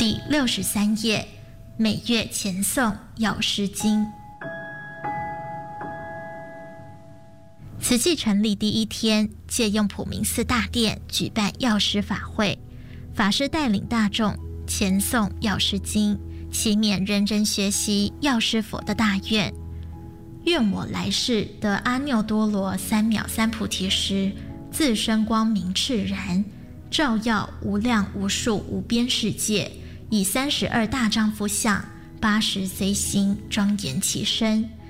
第63页，每月前诵药师经。慈济成立第一天，借用普明寺大殿举办药师法会，法师带领大众前诵药师经，祈勉人人学习药师佛的大愿。愿我来世得阿耨多罗三藐三菩提时，自身光明炽然，照耀无量无数无边世界，以32大丈夫相，80随行庄严其身，